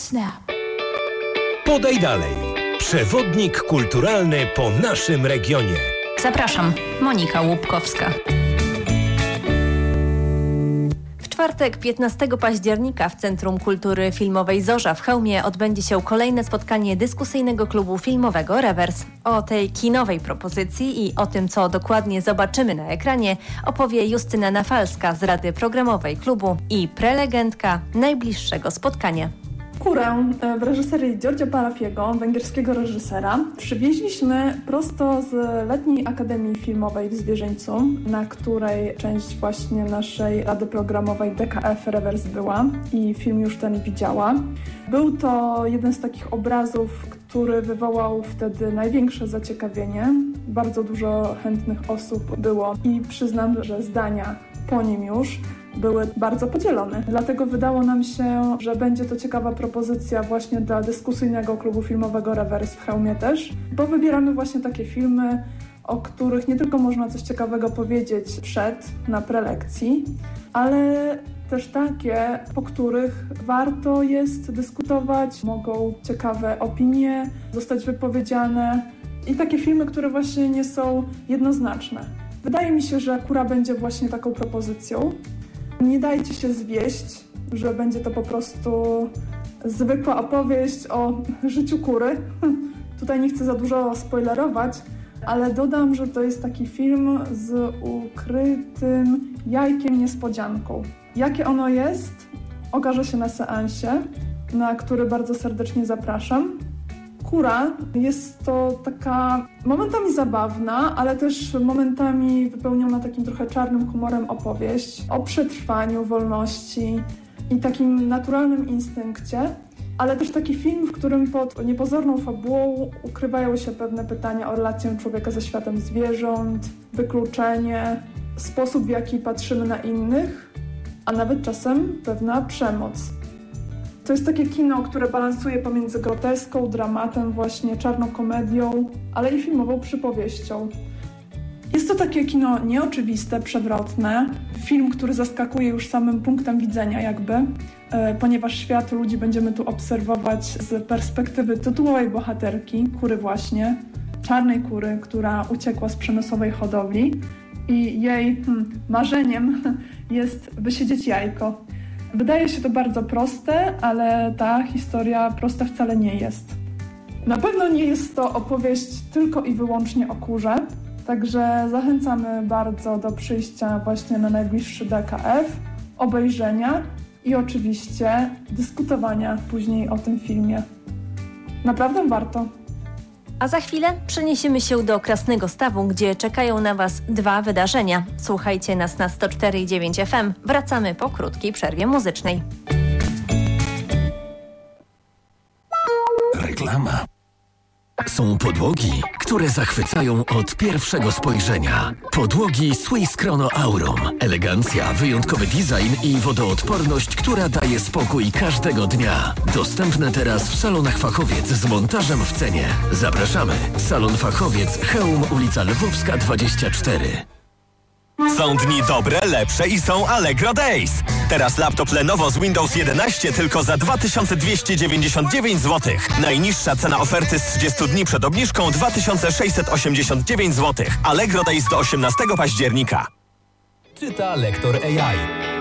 Snap. Podaj dalej. Przewodnik kulturalny po naszym regionie. Zapraszam, Monika Łupkowska. W czwartek 15 października w Centrum Kultury Filmowej Zorza w Chełmie odbędzie się kolejne spotkanie dyskusyjnego klubu filmowego Rewers. O tej kinowej propozycji i o tym, co dokładnie zobaczymy na ekranie, opowie Justyna Nafalska z Rady Programowej klubu i prelegentka najbliższego spotkania. Kurę w reżyserii Giorgio Parafiego, węgierskiego reżysera, przywieźliśmy prosto z Letniej Akademii Filmowej w Zwierzyńcu, na której część właśnie naszej Rady Programowej DKF Rewers była i film już ten widziała. Był to jeden z takich obrazów, który wywołał wtedy największe zaciekawienie. Bardzo dużo chętnych osób było i przyznam, że zdania po nim już były bardzo podzielone. Dlatego wydało nam się, że będzie to ciekawa propozycja właśnie dla dyskusyjnego klubu filmowego Rewers w Chełmie też, bo wybieramy właśnie takie filmy, o których nie tylko można coś ciekawego powiedzieć na prelekcji, ale też takie, po których warto jest dyskutować, mogą ciekawe opinie zostać wypowiedziane i takie filmy, które właśnie nie są jednoznaczne. Wydaje mi się, że Kura będzie właśnie taką propozycją. Nie dajcie się zwieść, że będzie to po prostu zwykła opowieść o życiu kury. Tutaj nie chcę za dużo spoilerować, ale dodam, że to jest taki film z ukrytym jajkiem niespodzianką. Jakie ono jest, okaże się na seansie, na który bardzo serdecznie zapraszam. Kura jest to taka momentami zabawna, ale też momentami wypełniona takim trochę czarnym humorem opowieść o przetrwaniu, wolności i takim naturalnym instynkcie, ale też taki film, w którym pod niepozorną fabułą ukrywają się pewne pytania o relację człowieka ze światem zwierząt, wykluczenie, sposób, w jaki patrzymy na innych, a nawet czasem pewna przemoc. To jest takie kino, które balansuje pomiędzy groteską, dramatem, właśnie czarną komedią, ale i filmową przypowieścią. Jest to takie kino nieoczywiste, przewrotne. Film, który zaskakuje już samym punktem widzenia jakby, ponieważ świat ludzi będziemy tu obserwować z perspektywy tytułowej bohaterki, kury właśnie, czarnej kury, która uciekła z przemysłowej hodowli i jej marzeniem jest wysiedzieć jajko. Wydaje się to bardzo proste, ale ta historia prosta wcale nie jest. Na pewno nie jest to opowieść tylko i wyłącznie o kurze, także zachęcamy bardzo do przyjścia właśnie na najbliższy DKF, obejrzenia i oczywiście dyskutowania później o tym filmie. Naprawdę warto. A za chwilę przeniesiemy się do Krasnego Stawu, gdzie czekają na Was dwa wydarzenia. Słuchajcie nas na 104,9 FM. Wracamy po krótkiej przerwie muzycznej. Reklama. Są podłogi, które zachwycają od pierwszego spojrzenia. Podłogi Swiss Chrono Aurum. Elegancja, wyjątkowy design i wodoodporność, która daje spokój każdego dnia. Dostępne teraz w salonach Fachowiec z montażem w cenie. Zapraszamy. Salon Fachowiec, Chełm, ulica Lwowska 24. Są dni dobre, lepsze i są Allegro Days. Teraz laptop Lenovo z Windows 11 tylko za 2299 zł. Najniższa cena oferty z 30 dni przed obniżką 2689 zł. Allegro Days do 18 października. Czyta lektor AI.